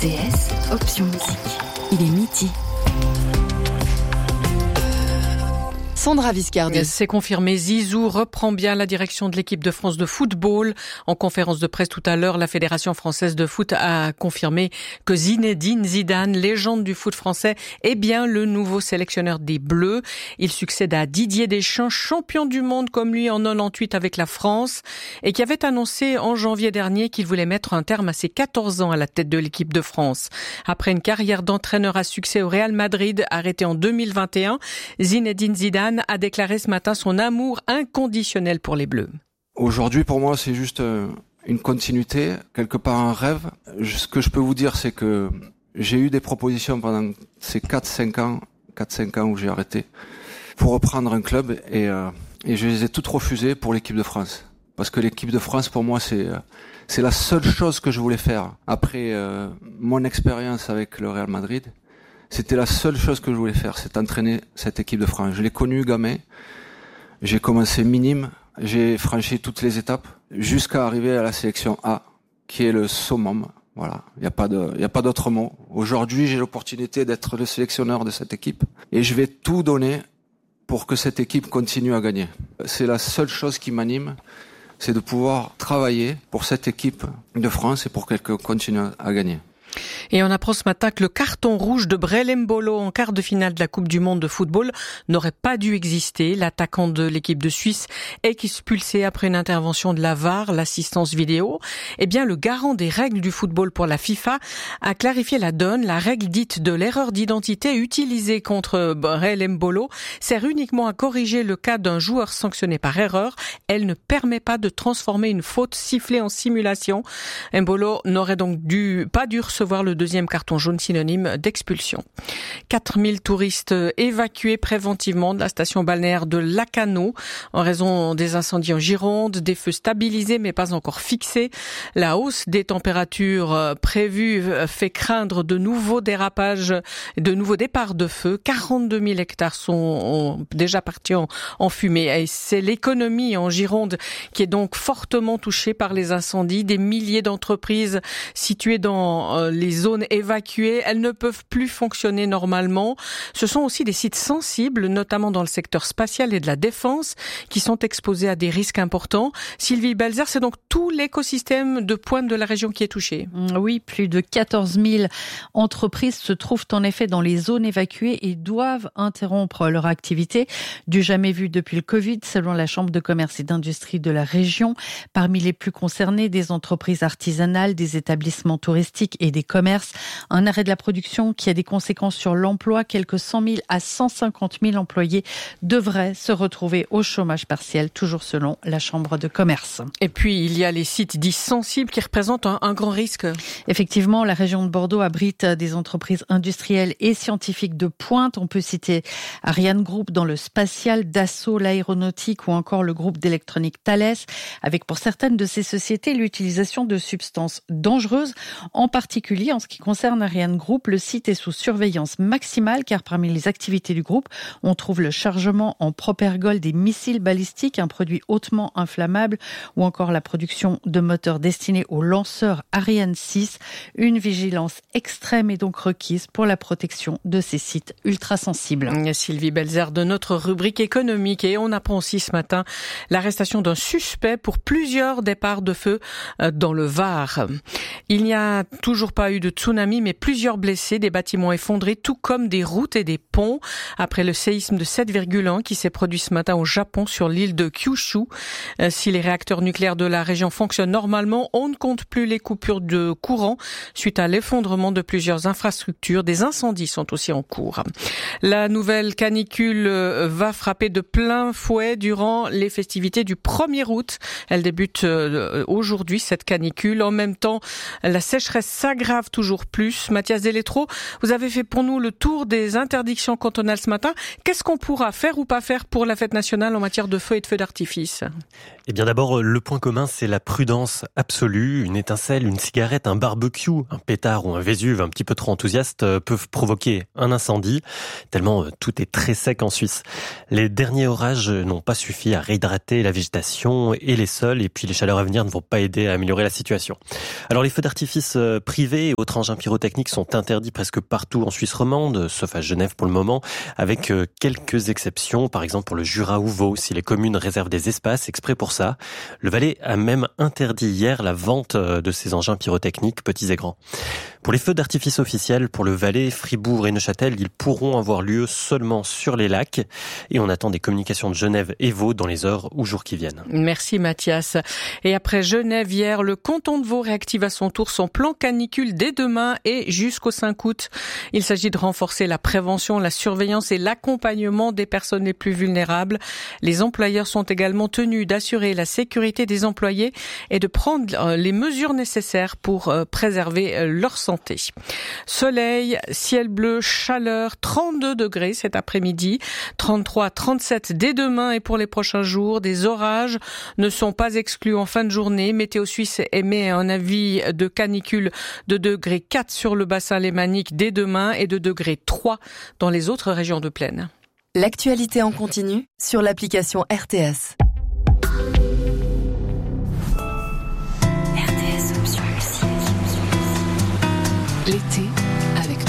RTS, option musique. Il est midi. Sandra Viscardi. C'est confirmé, Zizou reprend bien la direction de l'équipe de France de football. En conférence de presse tout à l'heure, la Fédération française de foot a confirmé que Zinedine Zidane, légende du foot français, est bien le nouveau sélectionneur des Bleus. Il succède à Didier Deschamps, champion du monde comme lui en 98 avec la France, et qui avait annoncé en janvier dernier qu'il voulait mettre un terme à ses 14 ans à la tête de l'équipe de France. Après une carrière d'entraîneur à succès au Real Madrid, arrêtée en 2021, Zinedine Zidane a déclaré ce matin son amour inconditionnel pour les Bleus. Aujourd'hui, pour moi, c'est juste une continuité, quelque part un rêve. Ce que je peux vous dire, c'est que j'ai eu des propositions pendant ces 4-5 ans où j'ai arrêté, pour reprendre un club et je les ai toutes refusées pour l'équipe de France. Parce que l'équipe de France, pour moi, c'est la seule chose que je voulais faire. Après mon expérience avec le Real Madrid, c'était la seule chose que je voulais faire, c'est entraîner cette équipe de France. Je l'ai connue gamin, j'ai commencé minime, j'ai franchi toutes les étapes jusqu'à arriver à la sélection A, qui est le summum. Voilà, il y a pas d'autre mot. Aujourd'hui, j'ai l'opportunité d'être le sélectionneur de cette équipe et je vais tout donner pour que cette équipe continue à gagner. C'est la seule chose qui m'anime, c'est de pouvoir travailler pour cette équipe de France et pour qu'elle continue à gagner. Et on apprend ce matin que le carton rouge de Breel Embolo en quart de finale de la Coupe du Monde de football n'aurait pas dû exister. L'attaquant de l'équipe de Suisse est expulsé après une intervention de la VAR, l'assistance vidéo. Eh bien, le garant des règles du football pour la FIFA a clarifié la donne. La règle dite de l'erreur d'identité utilisée contre Breel Embolo sert uniquement à corriger le cas d'un joueur sanctionné par erreur. Elle ne permet pas de transformer une faute sifflée en simulation. Embolo n'aurait donc pas dû recevoir le deuxième carton jaune, synonyme d'expulsion. 4000 touristes évacués préventivement de la station balnéaire de Lacanau en raison des incendies en Gironde, des feux stabilisés mais pas encore fixés. La hausse des températures prévues fait craindre de nouveaux dérapages, de nouveaux départs de feu. 42 000 hectares sont déjà partis en fumée. Et c'est l'économie en Gironde qui est donc fortement touchée par les incendies. Des milliers d'entreprises situées dans les zones évacuées, elles ne peuvent plus fonctionner normalement. Ce sont aussi des sites sensibles, notamment dans le secteur spatial et de la défense, qui sont exposés à des risques importants. Sylvie Belzer, c'est donc tout l'écosystème de pointe de la région qui est touché. Oui, plus de 14 000 entreprises se trouvent en effet dans les zones évacuées et doivent interrompre leur activité. Du jamais vu depuis le Covid, selon la Chambre de commerce et d'industrie de la région. Parmi les plus concernés, des entreprises artisanales, des établissements touristiques et des commerces. Un arrêt de la production qui a des conséquences sur l'emploi. Quelques 100 000 à 150 000 employés devraient se retrouver au chômage partiel, toujours selon la Chambre de commerce. Et puis, il y a les sites dits sensibles qui représentent un grand risque. Effectivement, la région de Bordeaux abrite des entreprises industrielles et scientifiques de pointe. On peut citer Ariane Group dans le spatial, Dassault, l'aéronautique ou encore le groupe d'électronique Thales, avec pour certaines de ces sociétés l'utilisation de substances dangereuses. En particulier, en ce qui concerne Ariane Group, le site est sous surveillance maximale car parmi les activités du groupe, on trouve le chargement en propergol des missiles balistiques, un produit hautement inflammable, ou encore la production de moteurs destinés aux lanceurs Ariane 6. Une vigilance extrême est donc requise pour la protection de ces sites ultra sensibles. Sylvie Belzer de notre rubrique économique, et on apprend aussi ce matin l'arrestation d'un suspect pour plusieurs départs de feu dans le Var. Il n'y a toujours pas eu de tsunami, mais plusieurs blessés, des bâtiments effondrés, tout comme des routes et des ponts. Après le séisme de 7,1 qui s'est produit ce matin au Japon sur l'île de Kyushu. Si les réacteurs nucléaires de la région fonctionnent normalement, on ne compte plus les coupures de courant suite à l'effondrement de plusieurs infrastructures. Des incendies sont aussi en cours. La nouvelle canicule va frapper de plein fouet durant les festivités du 1er août. Elle débute aujourd'hui, cette canicule. En même temps, la sécheresse s'aggrave toujours plus. Mathias Delétro, vous avez fait pour nous le tour des interdictions cantonales ce matin. Qu'est-ce qu'on pourra faire ou pas faire pour la fête nationale en matière de feux et de feux d'artifice ? Eh bien d'abord, le point commun, c'est la prudence absolue. Une étincelle, une cigarette, un barbecue, un pétard ou un Vésuve un petit peu trop enthousiaste peuvent provoquer un incendie, tellement tout est très sec en Suisse. Les derniers orages n'ont pas suffi à réhydrater la végétation et les sols, et puis les chaleurs à venir ne vont pas aider à améliorer la situation. Alors les feux d'artifice privés et autres D'autres engins pyrotechniques sont interdits presque partout en Suisse romande, sauf à Genève pour le moment, avec quelques exceptions, par exemple pour le Jura ou Vaud, si les communes réservent des espaces exprès pour ça. Le Valais a même interdit hier la vente de ces engins pyrotechniques, petits et grands. Pour les feux d'artifice officiels, pour le Valais, Fribourg et Neuchâtel, ils pourront avoir lieu seulement sur les lacs. Et on attend des communications de Genève et Vaud dans les heures ou jours qui viennent. Merci Mathias. Et après Genève hier, le canton de Vaud réactive à son tour son plan canicule dès demain et jusqu'au 5 août. Il s'agit de renforcer la prévention, la surveillance et l'accompagnement des personnes les plus vulnérables. Les employeurs sont également tenus d'assurer la sécurité des employés et de prendre les mesures nécessaires pour préserver leur santé. Soleil, ciel bleu, chaleur, 32 degrés cet après-midi, 33, 37 dès demain et pour les prochains jours. Des orages ne sont pas exclus en fin de journée. Météo Suisse émet un avis de canicule de degré 4 sur le bassin lémanique dès demain et de degré 3 dans les autres régions de plaine. L'actualité en continu sur l'application RTS.